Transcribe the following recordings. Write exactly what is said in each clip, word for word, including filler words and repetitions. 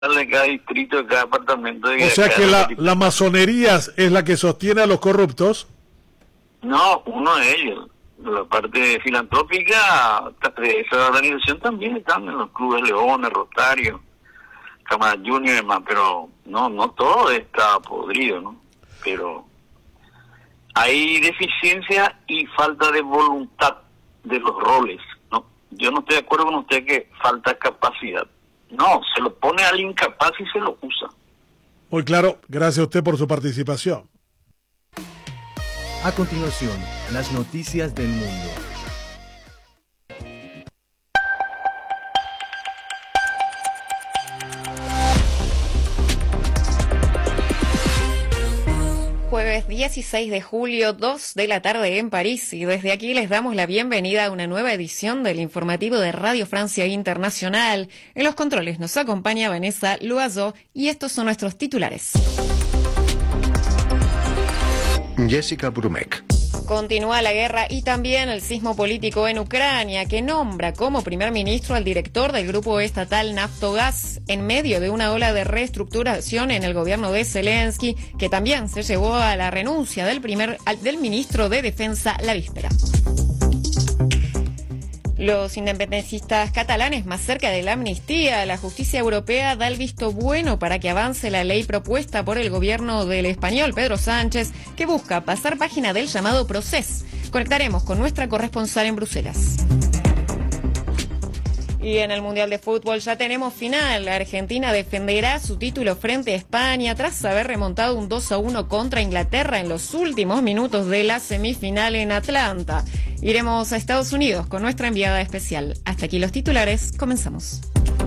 de cada distrito, de cada departamento. O sea que la, la masonería es la que sostiene a los corruptos. No, uno de ellos. La parte filantrópica de esa organización también están en los clubes Leones, Rotario, Cámara Junior y demás, pero no, no todo está podrido, ¿no? Pero hay deficiencia y falta de voluntad de los roles, ¿no? Yo no estoy de acuerdo con usted que falta capacidad. No, se lo pone al incapaz y se lo usa. Muy claro, gracias a usted por su participación. A continuación, las noticias del mundo. Jueves dieciséis de julio, dos de la tarde en París, y desde aquí les damos la bienvenida a una nueva edición del informativo de Radio Francia Internacional. En los controles nos acompaña Vanessa Loiseau y estos son nuestros titulares. Jessica Brumek. Continúa la guerra y también el sismo político en Ucrania, que nombra como primer ministro al director del grupo estatal Naftogaz en medio de una ola de reestructuración en el gobierno de Zelensky, que también se llevó a la renuncia del primer del ministro de Defensa la víspera. Los independentistas catalanes más cerca de la amnistía. La justicia europea da el visto bueno para que avance la ley propuesta por el gobierno del español Pedro Sánchez, que busca pasar página del llamado Procés. Conectaremos con nuestra corresponsal en Bruselas. Y en el Mundial de Fútbol ya tenemos final. La Argentina defenderá su título frente a España tras haber remontado un dos a uno contra Inglaterra en los últimos minutos de la semifinal en Atlanta. Iremos a Estados Unidos con nuestra enviada especial. Hasta aquí los titulares, comenzamos.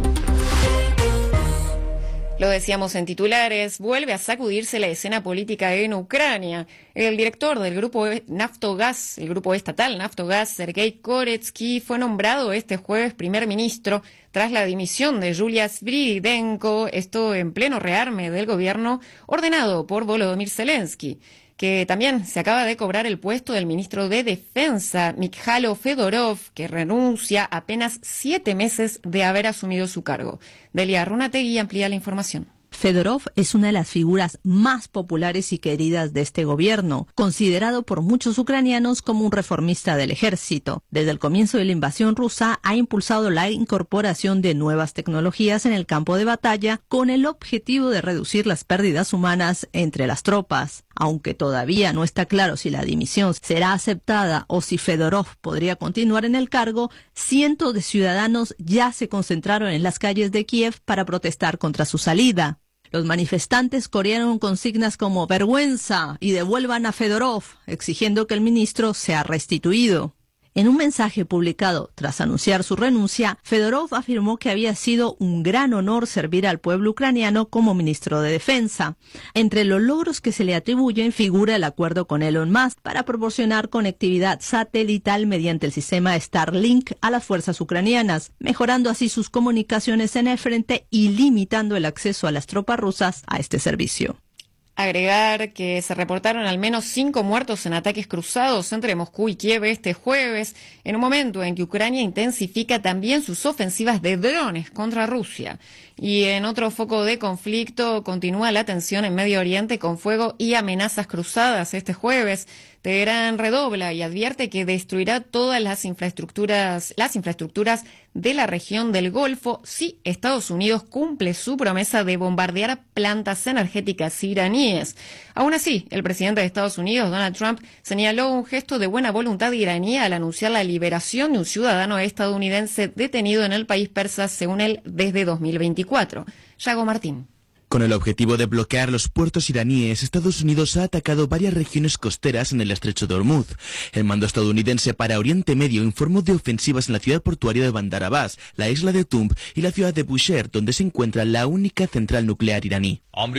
Lo decíamos en titulares, vuelve a sacudirse la escena política en Ucrania. El director del grupo Naftogaz, el grupo estatal Naftogaz, Sergei Koretsky, fue nombrado este jueves primer ministro tras la dimisión de Yulia Sviridenko, esto en pleno rearme del gobierno ordenado por Volodymyr Zelensky, que también se acaba de cobrar el puesto del ministro de Defensa, Mikhailo Fedorov, que renuncia apenas siete meses de haber asumido su cargo. Delia Runategui amplía la información. Fedorov es una de las figuras más populares y queridas de este gobierno, considerado por muchos ucranianos como un reformista del ejército. Desde el comienzo de la invasión rusa ha impulsado la incorporación de nuevas tecnologías en el campo de batalla con el objetivo de reducir las pérdidas humanas entre las tropas. Aunque todavía no está claro si la dimisión será aceptada o si Fedorov podría continuar en el cargo, cientos de ciudadanos ya se concentraron en las calles de Kiev para protestar contra su salida. Los manifestantes corearon consignas como «vergüenza» y «devuelvan a Fedorov», exigiendo que el ministro sea restituido. En un mensaje publicado tras anunciar su renuncia, Fedorov afirmó que había sido un gran honor servir al pueblo ucraniano como ministro de Defensa. Entre los logros que se le atribuyen figura el acuerdo con Elon Musk para proporcionar conectividad satelital mediante el sistema Starlink a las fuerzas ucranianas, mejorando así sus comunicaciones en el frente y limitando el acceso a las tropas rusas a este servicio. Agregar que se reportaron al menos cinco muertos en ataques cruzados entre Moscú y Kiev este jueves, en un momento en que Ucrania intensifica también sus ofensivas de drones contra Rusia. Y en otro foco de conflicto continúa la tensión en Medio Oriente con fuego y amenazas cruzadas este jueves. Teherán redobla y advierte que destruirá todas las infraestructuras, las infraestructuras de la región del Golfo si Estados Unidos cumple su promesa de bombardear plantas energéticas iraníes. Aún así, el presidente de Estados Unidos, Donald Trump, señaló un gesto de buena voluntad iraní al anunciar la liberación de un ciudadano estadounidense detenido en el país persa, según él, desde dos mil veinticuatro. Yago Martín. Con el objetivo de bloquear los puertos iraníes, Estados Unidos ha atacado varias regiones costeras en el estrecho de Hormuz. El mando estadounidense para Oriente Medio informó de ofensivas en la ciudad portuaria de Bandar Abbas, la isla de Tumb y la ciudad de Bushehr, donde se encuentra la única central nuclear iraní.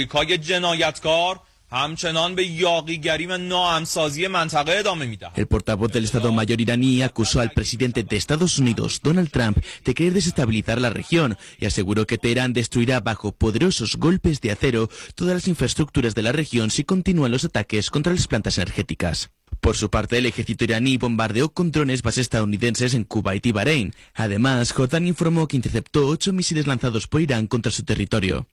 El portavoz del Estado Mayor iraní acusó al presidente de Estados Unidos, Donald Trump, de querer desestabilizar la región y aseguró que Teherán destruirá bajo poderosos golpes de acero todas las infraestructuras de la región si continúan los ataques contra las plantas energéticas. Por su parte, el ejército iraní bombardeó con drones bases estadounidenses en Kuwait y Bahrein. Además, Jordania informó que interceptó ocho misiles lanzados por Irán contra su territorio.